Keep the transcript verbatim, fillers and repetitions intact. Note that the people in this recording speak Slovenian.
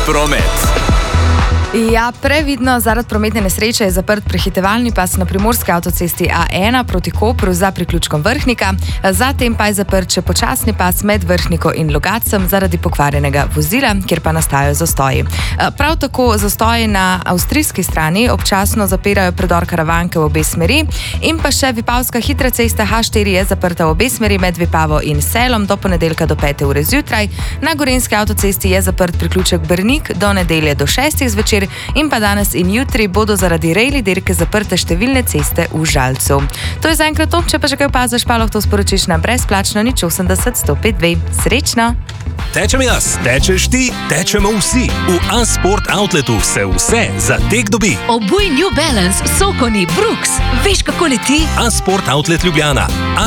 promet. Ja, previdno, zaradi prometne nesreče je zaprt prehitevalni pas na primorski avtocesti A ena proti Kopru za priključkom Vrhnika, zatem pa je zaprt še počasni pas med Vrhniko in Logatcem zaradi pokvarjenega vozila, kjer pa nastajajo zastoji. Prav tako zastoji na avstrijski strani občasno zapirajo predor Karavanke v obe smeri in pa še Vipavska hitra cesta H štiri je zaprta v obe smeri med Vipavo in Selom do ponedeljka do pete ure zjutraj. Na gorenjski avtocesti je zaprt priključek Brnik do nedelje do šestih zvečer in pa danes in jutri bodo zaradi rejli dirke zaprte številne ceste v Žalcu. To je zaenkrat to, če pa že kaj opaziš, pa lahko to sporočiš na brezplačno nič osemdeset sto pet dve. Srečno! Tečem jaz, tečeš ti, tečemo vsi. V A-Sport Outletu se vse za tek dobi. Obuj New Balance, Sokoni, Brooks. Veš, kako leti? A-Sport Outlet Ljubljana.